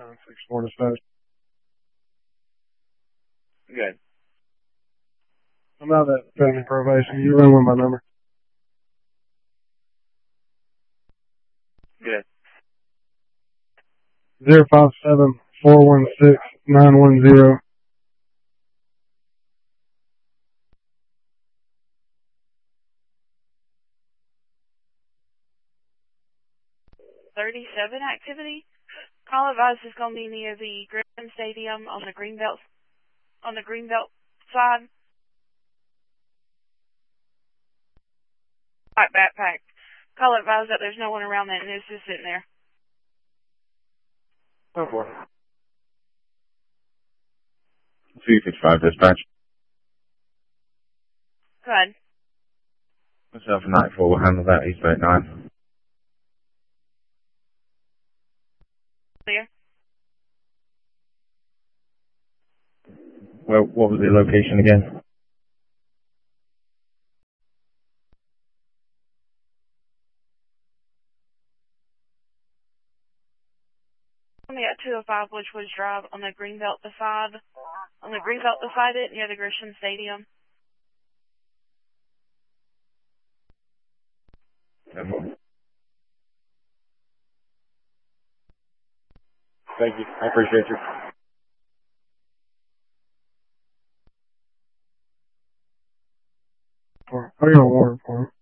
964 dispatch. Good. I'm out at pending probation. You run with my number. Good. 057-416-910. Activity. Call advised is going to be near the Griffin Stadium on the Greenbelt side. Black backpack. Call advised that there's no one around that and it's just sitting there. 4. 255 dispatch. Go ahead. Myself and Nightfall will handle that. He's about 9. Clear. Well, what was the location again? Only at 205 Bushwoods Drive on the Greenbelt beside it near the Gresham Stadium. Thank you. I appreciate you. I got a warrant for him.